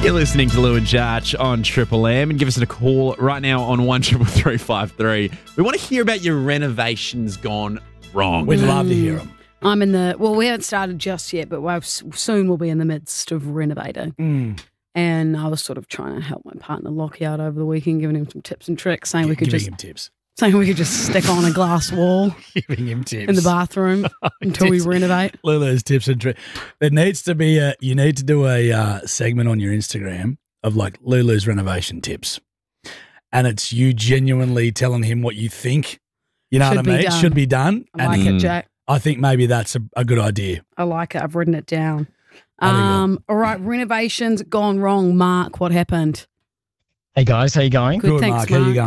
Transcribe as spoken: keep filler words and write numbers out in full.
You're listening to Lou and Jarch on Triple M, and give us a call right now on one triple three five three. We want to hear about your renovations gone wrong. We'd love to hear them. I'm in the, well, we haven't started just yet, but we'll, soon we'll be in the midst of renovating. Mm. And I was sort of trying to help my partner Lockie out over the weekend, giving him some tips and tricks, saying we could Giving just him tips. saying we could just stick on a glass wall Giving him tips. in the bathroom until we renovate. Lulu's tips and tricks. There needs to be a, you need to do a uh, segment on your Instagram of like Lulu's renovation tips. And it's you genuinely telling him what you think, you know Should what I be mean? done. Should be done. I like and it, Jack. I think maybe that's a, a good idea. I like it. I've written it down. There we go. Um, all right, renovations gone wrong. Mark, what happened? Hey guys, how you going? Good, Good, thanks, Mark. How you Mark. going?